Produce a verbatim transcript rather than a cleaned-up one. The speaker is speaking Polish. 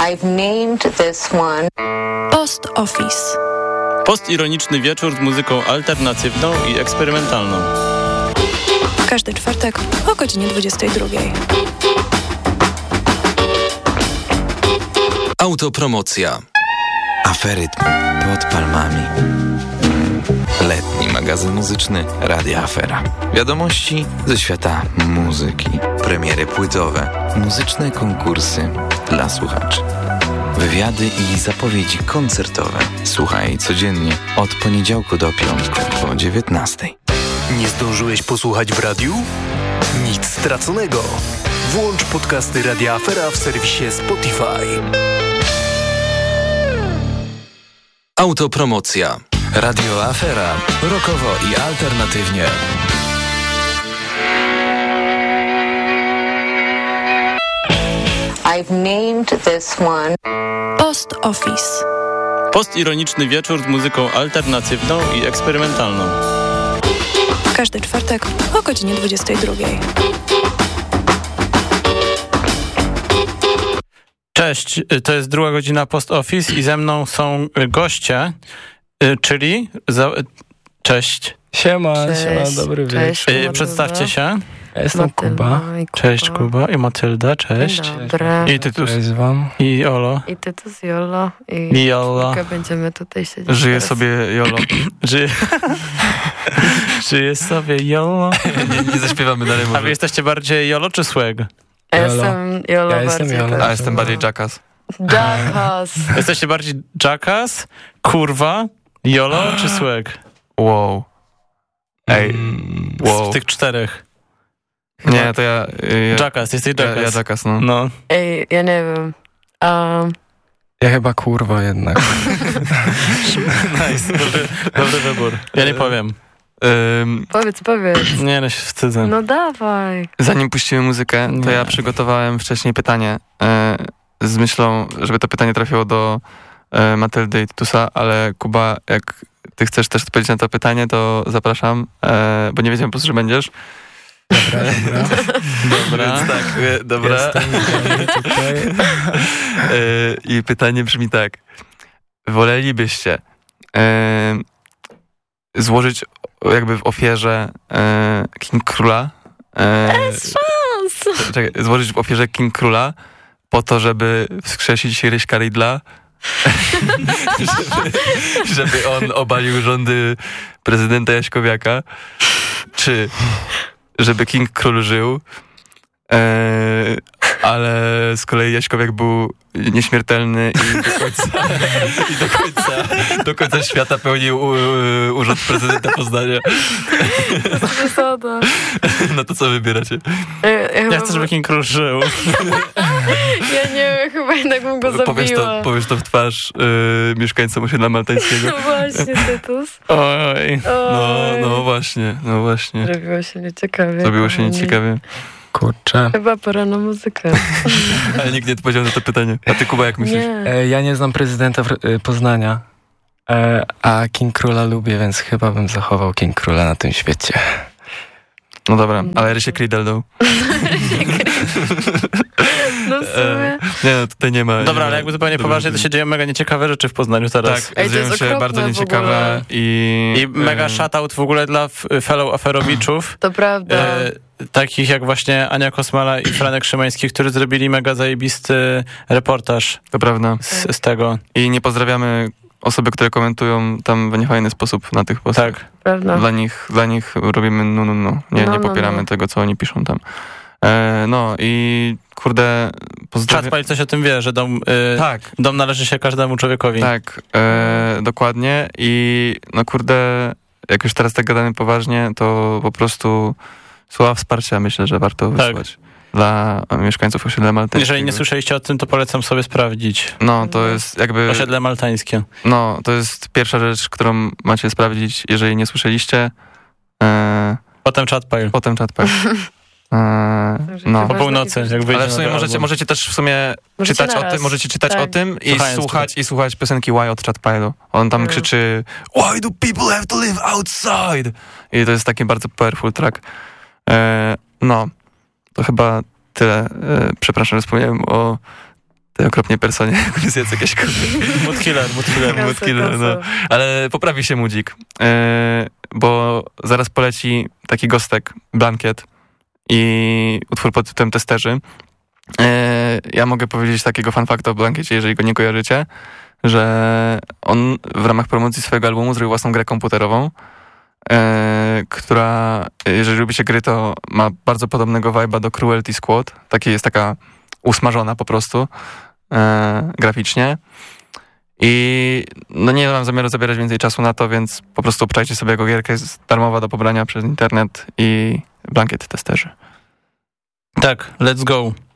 I've named this one Post Office. Postironiczny wieczór z muzyką alternatywną i eksperymentalną. Każdy czwartek o godzinie dwudziestej drugiej. Autopromocja. Aferytm pod palmami. Letni magazyn muzyczny Radia Afera. Wiadomości ze świata muzyki. Premiery płytowe. Muzyczne konkursy dla słuchaczy. Wywiady i zapowiedzi koncertowe. Słuchaj codziennie od poniedziałku do piątku po dziewiętnastej. Nie zdążyłeś posłuchać w radiu? Nic straconego. Włącz podcasty Radia Afera w serwisie Spotify. Autopromocja. Radio Afera. Rockowo i alternatywnie. I've named this one Post Office. Postironiczny wieczór z muzyką alternatywną i eksperymentalną. Każdy czwartek o godzinie dwudziestej drugiej. Cześć, to jest druga godzina Post Office i ze mną są goście, czyli... Za... Cześć. Siema, Cześć, siema, dobry cześć, wieczór. Y, Przedstawcie się. Ja jestem Matylda Kuba. i Kuba. Cześć Kuba i Matylda, cześć. Dzień dobry. I Tytus. Cześć wam. I Olo. I Tytus, Jolo. I, I Jolo. czwórkę będziemy tutaj siedzieć. Żyje teraz. sobie Jolo. Żyje... Żyje sobie Jolo. Nie, nie zaśpiewamy dalej. A wy jesteście bardziej Jolo czy Swag? Ja Jolo. jestem Jolo Ja bardziej. jestem Jolo. tak. A jestem bardziej Jackass. Jackass. Jesteście bardziej Jackass, kurwa, Jolo czy Swag? Wow. Ej, wow. Z tych czterech. Nie, to ja... ja Jackass, jesteś ja, Jackass. ja Jackass, no. No. Ej, ja nie wiem. Um, Ja chyba kurwa jednak. Nice, dobry, dobry wybór. Ja nie powiem. Ym, powiedz, powiedz. Nie, no się wstydzę. No dawaj. zanim puścimy muzykę, to Nie. ja przygotowałem wcześniej pytanie y, z myślą, żeby to pytanie trafiło do y, Matyldy i Tytusa, ale Kuba, jak ty chcesz też odpowiedzieć na to pytanie, to zapraszam, y, bo nie wiedziałem po prostu, że będziesz. Dobra, dobra. Dobra. Więc tak, y, dobra. Jestem tutaj. Y, I pytanie brzmi tak. Wolelibyście y, złożyć jakby w ofierze y, King Króla? Y, Bez szans. czekaj, złożyć w ofierze King Króla po to, żeby wskrzesić Ryśka Rydla? żeby, żeby on obalił rządy prezydenta Jaśkowiaka? Czy żeby King Król żył, e, ale z kolei Jaśkowiak był nieśmiertelny i do końca, i do końca, do końca świata pełnił u, u, urząd prezydenta Poznania. Zasada. No to co wybieracie? Ja, ja, chyba- Ja chcę, żeby King Król żył. ja nie wiem, chyba jednak bym go Powiesz zabiła. to, powiesz to w twarz y, mieszkańcom osiedla maltańskiego. No właśnie, Tytus. Oj. No, Oj. no właśnie, no właśnie. Zrobiło się nieciekawie. Zrobiło się kochani. nieciekawie. Kurczę. Chyba pora na muzykę. Ale nikt nie odpowiedział na to pytanie. A ty, Kuba, jak myślisz? Nie. E, ja nie znam prezydenta w, e, Poznania, e, a King Króla lubię, więc chyba bym zachował King Króla na tym świecie. No dobra, ale Rysiek Riddle dał. No w sumie. Nie, no tutaj nie ma. Dobra, nie ale ma- jakby zupełnie Dobra, poważnie, to się dzieją mega nieciekawe rzeczy w Poznaniu teraz. Tak, Ej, to dzieją jest się okropne bardzo w nieciekawe ogóle. i... I mega e, shoutout w ogóle dla f- fellow aferowiczów. To prawda. E, takich jak właśnie Ania Kosmala i Franek Szymański, którzy zrobili mega zajebisty reportaż To prawda. z, z tego. I nie pozdrawiamy osoby, które komentują tam w niefajny sposób na tych postach. Tak. prawda. Dla nich, dla nich robimy no, no, no. Nie, No, nie no, popieramy no. tego, co oni piszą tam. E, no i kurde, pozdrawiam... Chatpile coś o tym wie, że dom, y, Tak, dom należy się każdemu człowiekowi. tak, e, dokładnie. I no kurde, jak już teraz tak gadamy poważnie, to po prostu słowa wsparcia myślę, że warto Tak. wysłać dla mieszkańców osiedla maltańskiego. Jeżeli nie słyszeliście o tym, to polecam sobie sprawdzić. No, to jest jakby... Osiedle maltańskie. No, to jest pierwsza rzecz, którą macie sprawdzić, jeżeli nie słyszeliście. E, Potem Chatpile. potem Chatpile. E, no. Po północy, jak wyjdzie Ale w sumie nowy możecie, album. możecie też w sumie Możecie czytać o naraz. tym, możecie czytać Tak. o tym i Słuchając słuchać, i słuchać piosenki Why od Chatpile'u. On tam Mm. krzyczy Why do people have to live outside? I to jest taki bardzo powerful track. E, no, to chyba tyle. E, przepraszam, że wspomniałem o tej okropnej personie, jak jest Jacek Jaśkowiak. Moodkiller, Moodkiller. Moodkiller, no. Ale poprawi się Mudzik, e, bo zaraz poleci taki gostek, Blankiet i utwór pod tytułem Testerzy. E, ja mogę powiedzieć takiego fun facta o Blankiecie, jeżeli go nie kojarzycie, że on w ramach promocji swojego albumu zrobił własną grę komputerową, e, która, jeżeli lubicie gry, to ma bardzo podobnego vibe'a do Cruelty Squad. Taki jest taka usmażona po prostu e, graficznie. I no nie mam zamiaru zabierać więcej czasu na to, więc po prostu obczajcie sobie jego gierkę, jest darmowa do pobrania przez internet i Blankiet Testerzy. Tak, let's go.